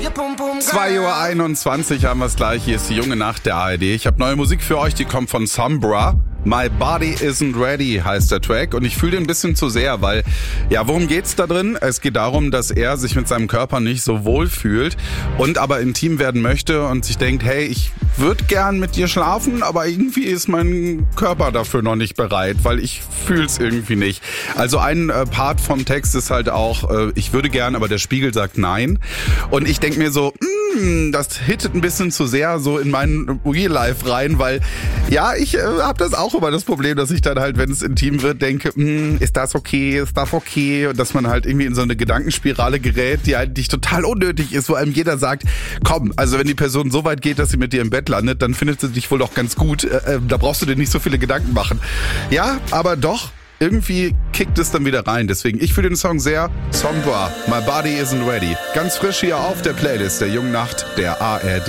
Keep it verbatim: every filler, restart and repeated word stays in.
zwei Uhr einundzwanzig haben wir es gleich. Hier ist die junge Nacht der A R D. Ich habe neue Musik für euch, die kommt von Sombra. My Body Isn't Ready heißt der Track und ich fühle den ein bisschen zu sehr, weil, ja, worum geht's da drin? Es geht darum, dass er sich mit seinem Körper nicht so wohl fühlt und aber intim werden möchte und sich denkt, hey, ich würde gern mit dir schlafen, aber irgendwie ist mein Körper dafür noch nicht bereit, weil ich fühl's irgendwie nicht. Also ein äh, Part vom Text ist halt auch, äh, ich würde gern, aber der Spiegel sagt nein. Und ich denke mir so, mh, das hittet ein bisschen zu sehr so in meinen Real Life rein, weil, ja, ich äh, habe das auch immer das Problem, dass ich dann halt, wenn es intim wird, denke, mh, ist das okay, ist das okay? Und dass man halt irgendwie in so eine Gedankenspirale gerät, die eigentlich total unnötig ist, wo einem jeder sagt, komm, also wenn die Person so weit geht, dass sie mit dir im Bett landet, dann findet sie dich wohl doch ganz gut. Äh, äh, da brauchst du dir nicht so viele Gedanken machen. Ja, aber doch, irgendwie kickt es dann wieder rein. Deswegen, ich fühle den Song sehr. Sombra, My Body Isn't Ready. Ganz frisch hier auf der Playlist der jungen Nacht der A R D.